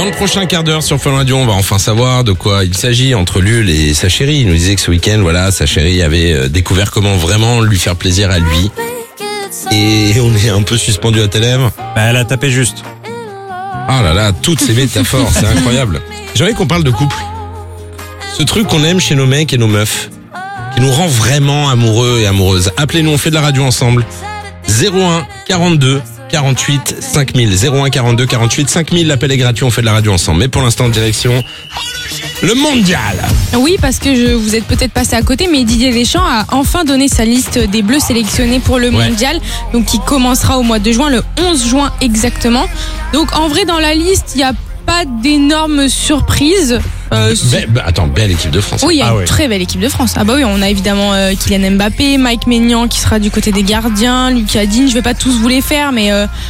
Dans le prochain quart d'heure sur Fun Radio, on va enfin savoir de quoi il s'agit entre Lul et sa chérie. Il nous disait que ce week-end, voilà, sa chérie avait découvert comment vraiment lui faire plaisir à lui. Et on est un peu suspendu à tes lèvres. Bah, elle a tapé juste. Ah là là, toutes ces métaphores, c'est incroyable. J'ai envie qu'on parle de couple. Ce truc qu'on aime chez nos mecs et nos meufs, qui nous rend vraiment amoureux et amoureuses. Appelez-nous, on fait de la radio ensemble. 01 42 48 5000. 01 42 48 5000. L'appel est gratuit, on fait de la radio ensemble. Mais pour l'instant, direction le mondial. Oui, parce que vous êtes peut-être passé à côté, mais Didier Deschamps a enfin donné sa liste des Bleus sélectionnés pour le mondial, donc qui commencera au mois de juin, le 11 juin exactement. Donc en vrai, dans la liste, il n'y a pas d'énormes surprises. Belle équipe de France. Oui, il y a une très belle équipe de France. Ah bah oui, on a évidemment Kylian Mbappé, Mike Maignan qui sera du côté des gardiens, Lucas Digne, je vais pas tous vous les faire, mais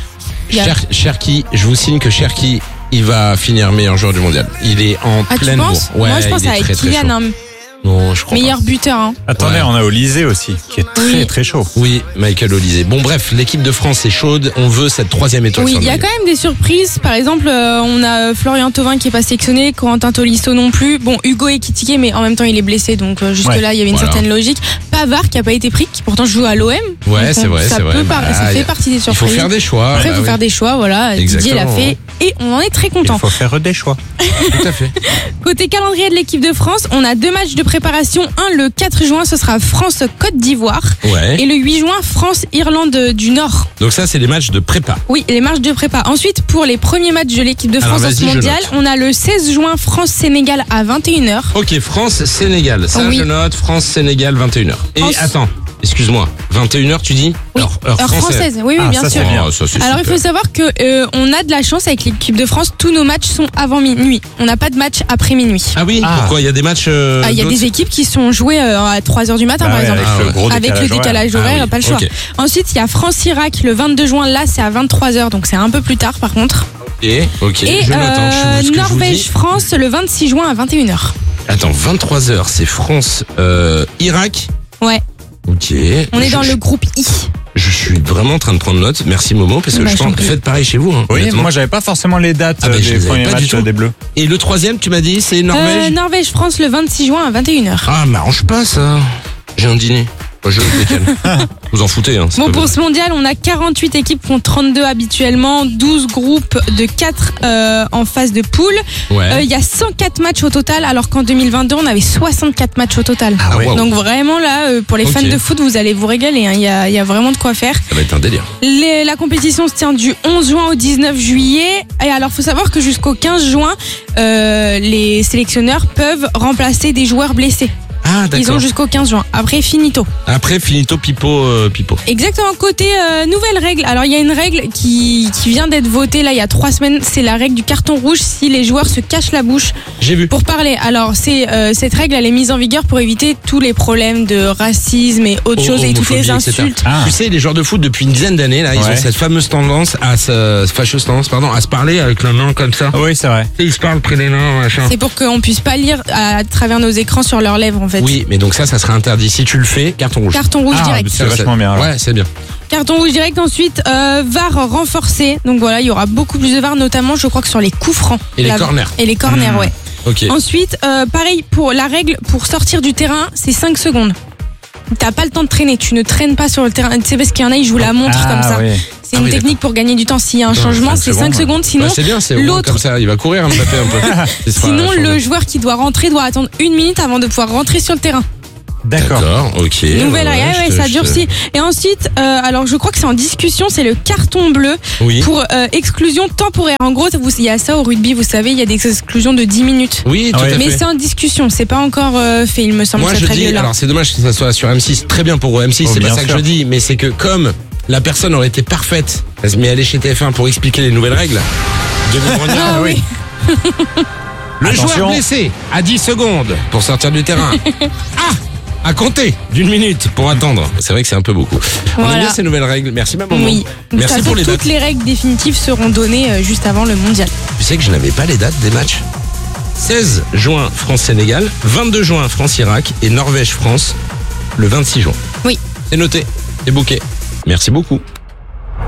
Cherki, je vous signe que Cherki, il va finir meilleur joueur du mondial. Il est en pleine bourre. Ouais, moi je pense avec Kylian. Non, je crois meilleur pas. buteur. Hein. Attendez, on a Olysée aussi, qui est très très chaud. Oui, Michael Olysée. Bon bref, l'équipe de France est chaude. On veut cette 3e étoile. Oui, il y a quand même des surprises. Par exemple, on a Florian Thauvin qui est pas sélectionné, Corentin Tolisso non plus. Bon, Hugo Ekitike, mais en même temps il est blessé, donc jusque-là il y avait une certaine logique. Pavard qui a pas été pris, qui pourtant joue à l'OM. Ouais, c'est vrai, ça c'est vrai. Ça fait partie des surprises. Il faut faire des choix. Après, il faut faire des choix, voilà. Didier l'a fait et on en est très content. Il faut faire des choix. Tout à fait. Côté calendrier de l'équipe de France, on a 2 matchs de préparation. Un le 4 juin, ce sera France-Côte d'Ivoire. Ouais. Et le 8 juin, France-Irlande du Nord. Donc ça, c'est les matchs de prépa. Oui, les matchs de prépa. Ensuite, pour les premiers matchs de l'équipe de France dans ce mondial, on a le 16 juin, France-Sénégal à 21h. Ok, France-Sénégal. Ça, je note. France-Sénégal, 21h. Et attends. Excuse-moi, 21h tu dis? Oui, heure française. Oui, bien sûr. Alors il faut savoir que on a de la chance avec l'équipe de France, tous nos matchs sont avant minuit. On n'a pas de match après minuit. Ah oui, pourquoi? Il y a des matchs il y a des équipes qui sont jouées à 3h du matin par exemple. Avec le décalage horaire, pas le choix. Ensuite, il y a France-Irak le 22 juin, là c'est à 23h, donc c'est un peu plus tard par contre. Ok. Et Norvège-France le 26 juin à 21h. Attends, 23h, c'est France-Irak? Ouais. Ok. On est dans le groupe I. Je suis vraiment en train de prendre note. Merci Momo, parce que je pense que faites pareil chez vous. Hein, oui, moi j'avais pas forcément les dates des premiers matchs des Bleus. Et le 3e, tu m'as dit, c'est Norvège? Norvège-France le 26 juin à 21h. Ah, m'arrange pas ça. J'ai un dîner. Je décale. Vous en foutez. Hein, bon, pour ce mondial, on a 48 équipes contre 32 habituellement, 12 groupes de 4 en phase de poule. Il y a 104 matchs au total, alors qu'en 2022, on avait 64 matchs au total. Ah, wow. Donc vraiment là, pour les fans de foot, vous allez vous régaler. Il y a vraiment de quoi faire. Ça va être un délire. La compétition se tient du 11 juin au 19 juillet. Et alors, faut savoir que jusqu'au 15 juin, les sélectionneurs peuvent remplacer des joueurs blessés. Ah, d'accord. Ils ont jusqu'au 15 juin. Après, finito. Après, finito, pipo. Exactement. Côté nouvelle règle. Alors, il y a une règle qui vient d'être votée là il y a 3 semaines. C'est la règle du carton rouge si les joueurs se cachent la bouche. J'ai vu. Pour parler. Alors, cette règle, elle est mise en vigueur pour éviter tous les problèmes de racisme et autres choses et toutes les insultes. Tu sais, les joueurs de foot depuis une dizaine d'années là, ils ont cette fameuse tendance fâcheuse tendance, à se parler avec la main comme ça. Oui, c'est vrai. Et ils se parlent près des mains, machin. C'est pour qu'on puisse pas lire à travers nos écrans sur leurs lèvres en fait. Oui, mais donc ça serait interdit. Si tu le fais, carton rouge. Carton rouge direct. C'est vachement bien. Ouais, c'est bien. Carton rouge direct. Ensuite, VAR renforcé. Donc voilà, il y aura beaucoup plus de VAR, notamment, je crois que sur les coups francs. Et les corners. Et les corners, ouais. Ok. Ensuite, pareil, pour la règle, pour sortir du terrain, c'est 5 secondes. T'as pas le temps de traîner. Tu ne traînes pas sur le terrain. Tu sais, parce qu'il y en a, ils jouent la montre comme ça. Oui. C'est une technique pour gagner du temps. S'il y a un changement, c'est 5 secondes. Sinon, c'est bien, c'est l'autre comme ça, il va courir, Mbappé un peu. Sinon, le joueur qui doit rentrer doit attendre 1 minute avant de pouvoir rentrer sur le terrain. D'accord, ok. Nouvelle règle, ça durcit. Et ensuite, alors je crois que c'est en discussion, c'est le carton bleu pour exclusion temporaire. En gros, il y a ça au rugby, vous savez, il y a des exclusions de 10 minutes. Oui, tout à fait. Mais c'est en discussion, c'est pas encore fait, il me semble. Moi, je dis, alors c'est dommage que ça soit sur M6, très bien pour M6, c'est pas ça que je dis, mais c'est que comme la personne aurait été parfaite, mais elle est chez TF1 pour expliquer les nouvelles règles, oui. Le joueur blessé à 10 secondes pour sortir du terrain. À compter d'1 minute pour attendre. C'est vrai que c'est un peu beaucoup. On aime bien ces nouvelles règles. Merci maman. Oui. Merci pour les dates. Toutes les règles définitives seront données juste avant le mondial. Tu sais que je n'avais pas les dates des matchs. 16 juin France-Sénégal, 22 juin France-Irak et Norvège-France le 26 juin. Oui. C'est noté, c'est booké. Merci beaucoup.